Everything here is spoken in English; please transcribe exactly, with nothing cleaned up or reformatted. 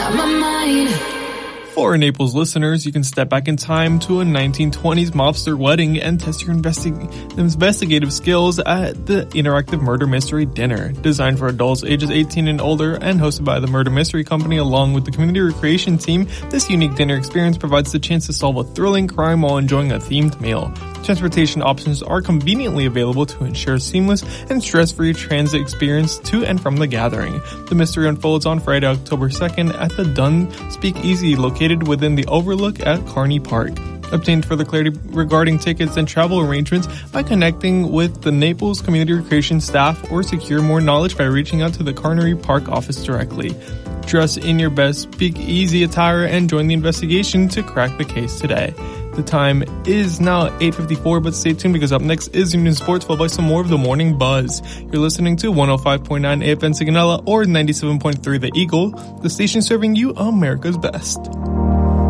got my mind. For Naples listeners, you can step back in time to a nineteen twenties mobster wedding and test your investi- investigative skills at the Interactive Murder Mystery Dinner. Designed for adults ages eighteen and older and hosted by the Murder Mystery Company along with the community recreation team, this unique dinner experience provides the chance to solve a thrilling crime while enjoying a themed meal. Transportation options are conveniently available to ensure seamless and stress-free transit experience to and from the gathering. The mystery unfolds on Friday, October second at the Dunn Speakeasy located within the Overlook at Carney Park. Obtain further clarity regarding tickets and travel arrangements by connecting with the Naples Community Recreation staff or secure more knowledge by reaching out to the Carney Park office directly. Dress in your best Speakeasy attire and join the investigation to crack the case today. The time is now eight fifty-four, but stay tuned because up next is Union Sports, followed by some more of the Morning Buzz. You're listening to one oh five point nine A F M Sigonella or ninety-seven point three The Eagle, the station serving you America's best.